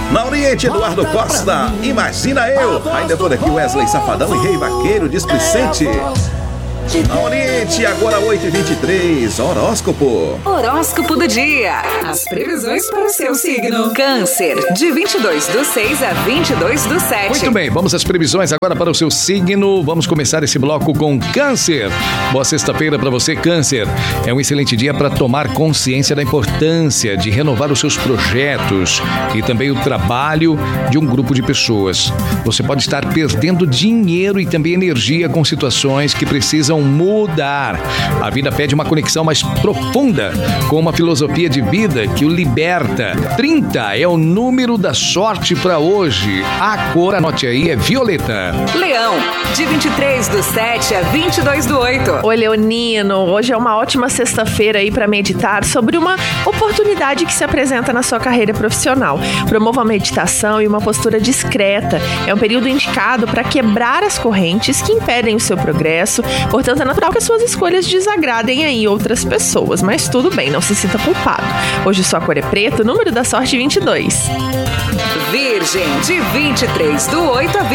Na Oriente, Eduardo Costa, Imagina Eu. Ainda por aqui, Wesley Safadão e Rei Vaqueiro, Displicente. Na Oriente, agora 8h23, horóscopo. Horóscopo do dia. As previsões para o seu signo. Câncer, de 22/6 a 22/7. Muito bem, vamos às previsões agora para o seu signo. Vamos começar esse bloco com Câncer. Boa sexta-feira para você, Câncer. É um excelente dia para tomar consciência da importância de renovar os seus projetos e também o trabalho de um grupo de pessoas. Você pode estar perdendo dinheiro e também energia com situações que precisam mudar. A vida pede uma conexão mais profunda com uma filosofia de vida que o liberta. 30 é o número da sorte para hoje. A cor, anote aí, é violeta. Leão, de 23/7 a 22/8. Oi, Leonino. Hoje é uma ótima sexta-feira aí para meditar sobre uma oportunidade que se apresenta na sua carreira profissional. Promova a meditação e uma postura discreta. É um período indicado para quebrar as correntes que impedem o seu progresso. Portanto, é natural que as suas escolhas desagradem aí outras pessoas, mas tudo bem, não se sinta culpado. Hoje sua cor é preta, o número da sorte 22. Virgem, de 23/8 a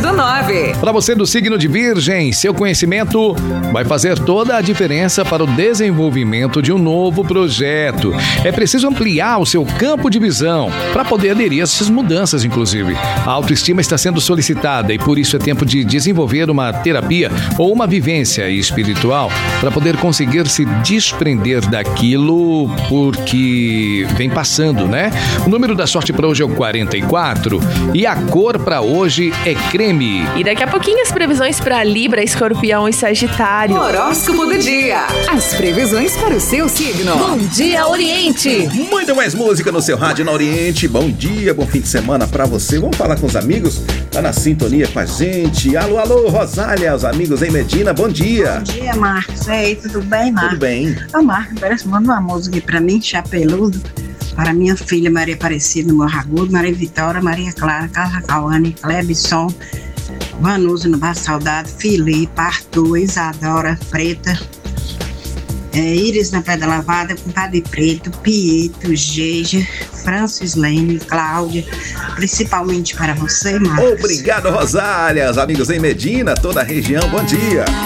22/9. Para você do signo de Virgem, seu conhecimento vai fazer toda a diferença para o desenvolvimento de um novo projeto. É preciso ampliar o seu campo de visão para poder aderir a essas mudanças, inclusive. A autoestima está sendo solicitada e por isso é tempo de desenvolver uma terapia ou uma vivência espiritual para poder conseguir se desprender daquilo porque vem passando, né? O número da sorte para hoje é o 44 e a cor para hoje é creme. E daqui a pouquinho as previsões para Libra, Escorpião e Sagitário. Horóscopo do dia. As previsões para o seu signo. Bom dia, Oriente. Muito mais música no seu rádio na Oriente. Bom dia, bom fim de semana pra você. Vamos falar com os amigos? Tá na sintonia com a gente. Alô, alô, Rosália, os amigos em Medina, bom dia. Bom dia, Marcos. E aí, tudo bem, Marcos? Tudo bem. Ô, Marcos, parece, manda uma música aí pra mim, Chapeludo, para minha filha Maria Aparecida, no Morro Agudo, Maria Vitória, Maria Clara, Carla Cauane, Clebson, Vanusa no Bar Saudade, Filipe, Arthur, Isadora, Preta, Iris na Pedra Lavada, Compadre Preto, Pietro, Geija, Francis Lene, Cláudia, principalmente para você, Marcos. Obrigado, Rosália, os amigos em Medina, toda a região, bom dia.